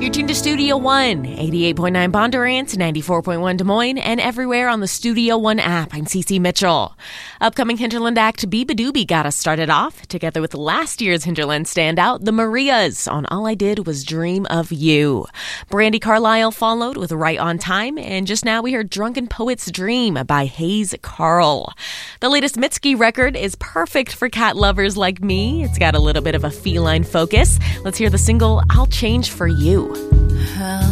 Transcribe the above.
You're tuned to Studio One, 88.9 Bondurant, 94.1 Des Moines, and everywhere on the Studio One app. I'm Cece Mitchell. Upcoming Hinterland act Beabadoobee got us started off, together with last year's Hinterland standout, the Marias, on All I Did Was Dream of You. Brandi Carlile followed with Right on Time, and just now we heard Drunken Poet's Dream by Hayes Carll. The latest Mitski record is perfect for cat lovers like me. It's got a little bit of a feline focus. Let's hear the single, I'll Change for You.